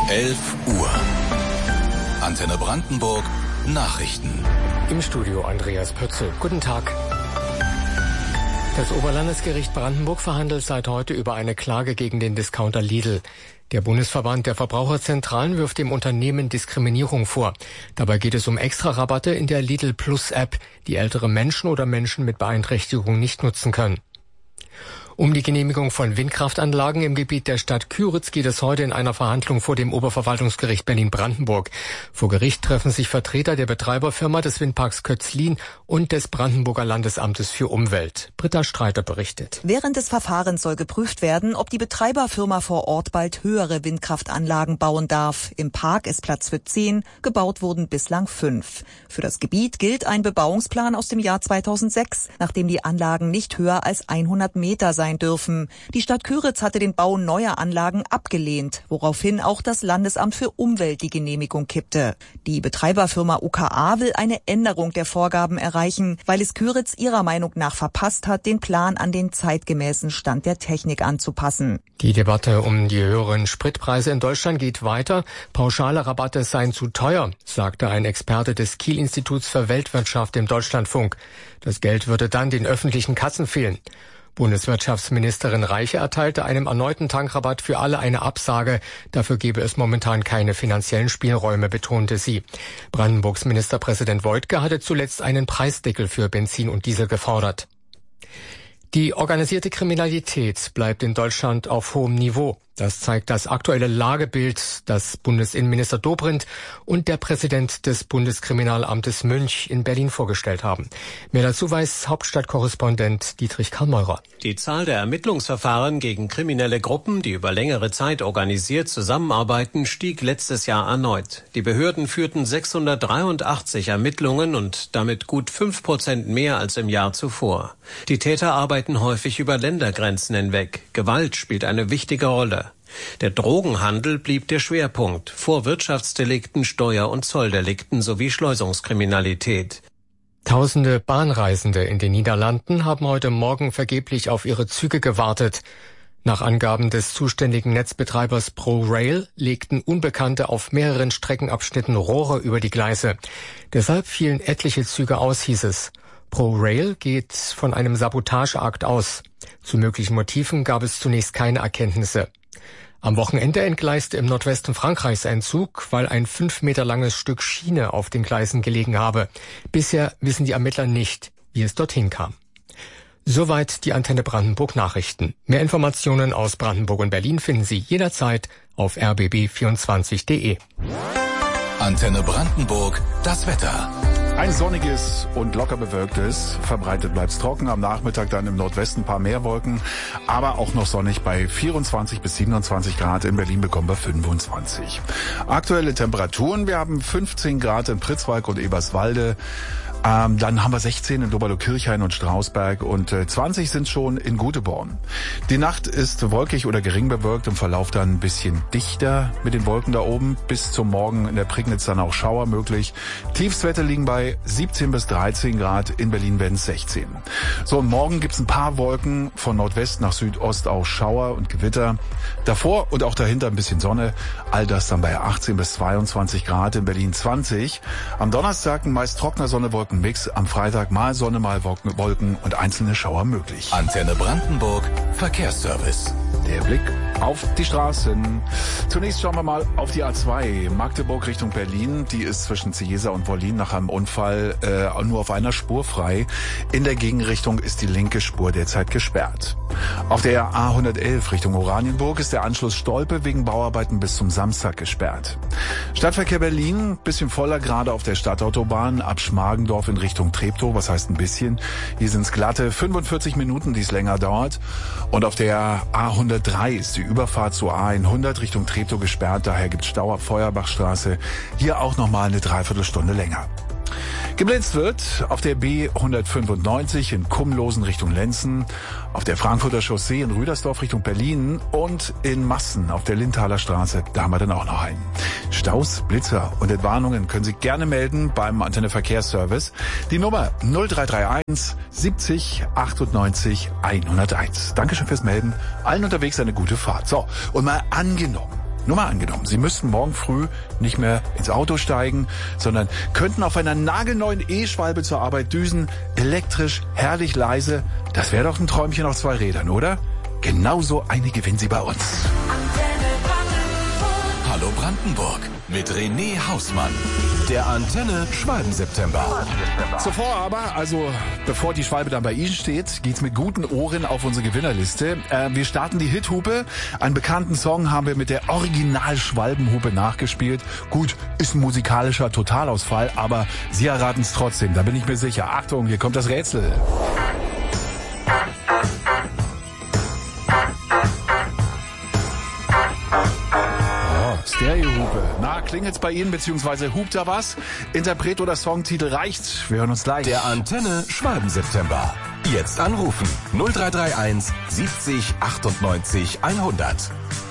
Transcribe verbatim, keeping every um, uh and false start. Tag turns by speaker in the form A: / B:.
A: elf Uhr. Antenne Brandenburg, Nachrichten.
B: Im Studio Andreas Pötzl. Guten Tag. Das Oberlandesgericht Brandenburg verhandelt seit heute über eine Klage gegen den Discounter Lidl. Der Bundesverband der Verbraucherzentralen wirft dem Unternehmen Diskriminierung vor. Dabei geht es um Extrarabatte in der Lidl Plus App, die ältere Menschen oder Menschen mit Beeinträchtigung nicht nutzen können. Um die Genehmigung von Windkraftanlagen im Gebiet der Stadt Kyritz geht es heute in einer Verhandlung vor dem Oberverwaltungsgericht Berlin-Brandenburg. Vor Gericht treffen sich Vertreter der Betreiberfirma des Windparks Kötzlin und des Brandenburger Landesamtes für Umwelt. Britta Streiter berichtet.
C: Während des Verfahrens soll geprüft werden, ob die Betreiberfirma vor Ort bald höhere Windkraftanlagen bauen darf. Im Park ist Platz für zehn, gebaut wurden bislang fünf. Für das Gebiet gilt ein Bebauungsplan aus dem Jahr zweitausendsechs, nachdem die Anlagen nicht höher als hundert Meter sein dürfen. Die Stadt Kyritz hatte den Bau neuer Anlagen abgelehnt, woraufhin auch das Landesamt für Umwelt die Genehmigung kippte. Die Betreiberfirma U K A will eine Änderung der Vorgaben erreichen, weil es Kyritz ihrer Meinung nach verpasst hat, den Plan an den zeitgemäßen Stand der Technik anzupassen.
B: Die Debatte um die höheren Spritpreise in Deutschland geht weiter. Pauschale Rabatte seien zu teuer, sagte ein Experte des Kiel-Instituts für Weltwirtschaft im Deutschlandfunk. Das Geld würde dann den öffentlichen Kassen fehlen. Bundeswirtschaftsministerin Reiche erteilte einem erneuten Tankrabatt für alle eine Absage. Dafür gebe es momentan keine finanziellen Spielräume, betonte sie. Brandenburgs Ministerpräsident Woidke hatte zuletzt einen Preisdeckel für Benzin und Diesel gefordert. Die organisierte Kriminalität bleibt in Deutschland auf hohem Niveau. Das zeigt das aktuelle Lagebild, das Bundesinnenminister Dobrindt und der Präsident des Bundeskriminalamtes Münch in Berlin vorgestellt haben. Mehr dazu weiß Hauptstadtkorrespondent Dietrich Karlmeurer.
D: Die Zahl der Ermittlungsverfahren gegen kriminelle Gruppen, die über längere Zeit organisiert zusammenarbeiten, stieg letztes Jahr erneut. Die Behörden führten sechshundertdreiundachtzig Ermittlungen und damit gut fünf Prozent mehr als im Jahr zuvor. Die Täter arbeiten häufig über Ländergrenzen hinweg. Gewalt spielt eine wichtige Rolle. Der Drogenhandel blieb der Schwerpunkt, vor Wirtschaftsdelikten, Steuer- und Zolldelikten sowie Schleusungskriminalität.
B: Tausende Bahnreisende in den Niederlanden haben heute Morgen vergeblich auf ihre Züge gewartet. Nach Angaben des zuständigen Netzbetreibers ProRail legten Unbekannte auf mehreren Streckenabschnitten Rohre über die Gleise. Deshalb fielen etliche Züge aus, hieß es. ProRail geht von einem Sabotageakt aus. Zu möglichen Motiven gab es zunächst keine Erkenntnisse. Am Wochenende entgleiste im Nordwesten Frankreichs ein Zug, weil ein fünf Meter langes Stück Schiene auf den Gleisen gelegen habe. Bisher wissen die Ermittler nicht, wie es dorthin kam. Soweit die Antenne Brandenburg Nachrichten. Mehr Informationen aus Brandenburg und Berlin finden Sie jederzeit auf r b b vierundzwanzig punkt d e.
A: Antenne Brandenburg, das Wetter.
E: Ein sonniges und locker bewölktes, verbreitet bleibt's trocken, am Nachmittag dann im Nordwesten ein paar mehr Wolken, aber auch noch sonnig bei vierundzwanzig bis siebenundzwanzig Grad, in Berlin bekommen wir fünfundzwanzig. Aktuelle Temperaturen, wir haben fünfzehn Grad in Pritzwalk und Eberswalde, ähm, dann haben wir sechzehn in Doberlo-Kirchhain und Strausberg und äh, zwanzig sind schon in Guteborn. Die Nacht ist wolkig oder gering bewölkt, im Verlauf dann ein bisschen dichter mit den Wolken da oben, bis zum Morgen in der Prignitz dann auch Schauer möglich. Tiefstwerte liegen bei siebzehn bis dreizehn Grad, in Berlin werden es sechzehn. So, und morgen gibt's ein paar Wolken, von Nordwest nach Südost auch Schauer und Gewitter. Davor und auch dahinter ein bisschen Sonne, all das dann bei achtzehn bis zweiundzwanzig Grad, in Berlin zwanzig. Am Donnerstag ein meist trockener Sonne-Wolken-Mix, am Freitag mal Sonne, mal Wolken und einzelne Schauer möglich.
A: Antenne Brandenburg, Verkehrsservice.
E: Der Blick auf die Straßen. Zunächst schauen wir mal auf die A zwei, Magdeburg Richtung Berlin. Die ist zwischen Ciesa und Wollin nach einem Unfall äh, nur auf einer Spur frei. In der Gegenrichtung ist die linke Spur derzeit gesperrt. Auf der A hundertelf Richtung Oranienburg ist der Anschluss Stolpe wegen Bauarbeiten bis zum Samstag gesperrt. Stadtverkehr Berlin, bisschen voller, gerade auf der Stadtautobahn ab Schmargendorf in Richtung Treptow. Was heißt ein bisschen? Hier sind es glatte fünfundvierzig Minuten, die es länger dauert. Und auf der A hundertdrei ist die Überfahrt zur A hundert Richtung Treptow gesperrt. Daher gibt es Stau ab Feuerbachstraße. Hier auch nochmal eine Dreiviertelstunde länger. Geblitzt wird auf der B hundertfünfundneunzig in Kumlosen Richtung Lenzen, auf der Frankfurter Chaussee in Rüdersdorf Richtung Berlin und in Massen auf der Lindthaler Straße, da haben wir dann auch noch einen. Staus, Blitzer und Entwarnungen können Sie gerne melden beim Antenne Verkehrsservice. Die Nummer null drei drei eins siebzig achtundneunzig hunderteins. Dankeschön fürs Melden. Allen unterwegs eine gute Fahrt. So, und mal angenommen, Nur mal angenommen, Sie müssten morgen früh nicht mehr ins Auto steigen, sondern könnten auf einer nagelneuen E-Schwalbe zur Arbeit düsen, elektrisch, herrlich leise. Das wäre doch ein Träumchen auf zwei Rädern, oder? Genauso eine gewinnen Sie bei uns.
A: Hallo Brandenburg mit René Hausmann. Der Antenne Schwalben-September.
E: Zuvor aber, also bevor die Schwalbe dann bei Ihnen steht, geht's mit guten Ohren auf unsere Gewinnerliste. Äh, wir starten die Hithupe. Einen bekannten Song haben wir mit der Original-Schwalbenhupe nachgespielt. Gut, ist ein musikalischer Totalausfall, aber Sie erraten es trotzdem, da bin ich mir sicher. Achtung, hier kommt das Rätsel. Stereohupe. Na, klingelt's bei Ihnen, beziehungsweise hupt da was? Interpret oder Songtitel reicht. Wir hören uns gleich.
A: Der Antenne Schwalben-September. Jetzt anrufen. null drei drei eins siebzig achtundneunzig hundert.